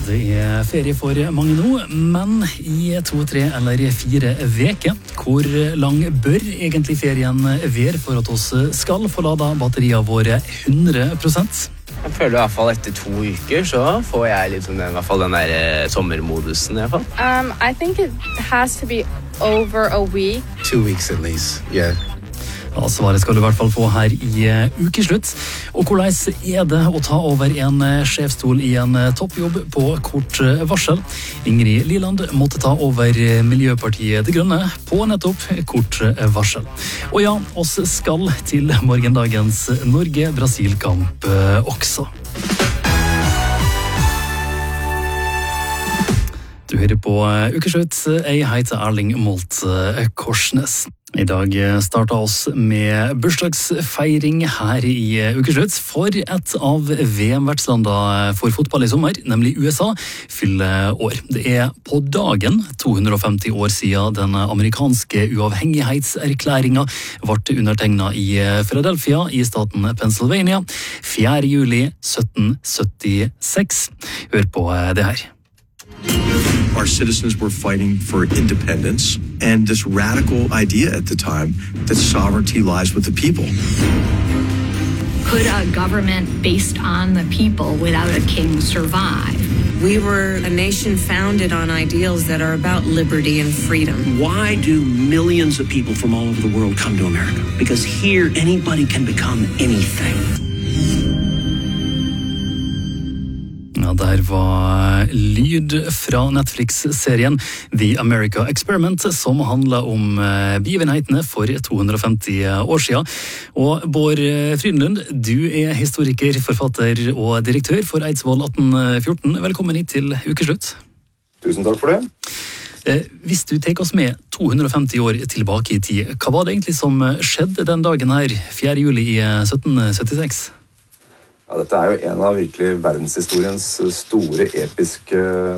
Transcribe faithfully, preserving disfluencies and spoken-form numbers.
Det er ferie for mange nå, men i to, tre eller fire veker. Hvor lang bør egentlig ferien være for at oss skal få lada batteriene våre hundre prosent? Jeg føler i hvert fall etter to uker så får jeg litt sånn, i hvert fall den der sommermodusen i hvert fall. Um, I think it has to be over a week. Two weeks at least, yeah. Ja, svaret skal du i hvert fall få her i uh, ukeslutt. Og hvordan er det å ta over en uh, sjefstol i en uh, toppjobb på kort uh, varsel? Ingrid Liland måtte ta over uh, Miljøpartiet De Grønne på nettopp kort uh, varsel. Og ja, oss skal til morgendagens Norge-Brasil-kamp uh, også. Du hører på uh, ukeslutt. Jeg heter Erling Molt uh, Korsnes. I dag startet oss med bursdagsfeiring her i ukeslutt for et av V M-vertslandene for fotball i sommer, nemlig U S A, fyller år. Det er på dagen to hundre og femti år siden den amerikanske uavhengighetserklæringen ble undertegnet i Philadelphia i staten Pennsylvania fjerde juli sytten syttiseks. Hør på det her. Our citizens were fighting for independence and this radical idea at the time that sovereignty lies with the people. Could a government based on the people without a king survive? We were a nation founded on ideals that are about liberty and freedom. Why do millions of people from all over the world come to America? Because here anybody can become anything. Ja, der var lyd fra Netflix-serien The America Experiment, som handler om begivenhetene for to hundre og femti år siden. Og Bård Frydenlund, du er historiker, forfatter og direktør for Eidsvoll atten fjorten. Velkommen hit til ukeslutt. Tusen takk for det. Hvis du tar oss med to hundre og femti år tilbake i tid, hva var det egentlig som skjedde den dagen her, fjerde juli i sytten syttiseks? Ja, dette er jo en av virkelig verdenshistoriens store episke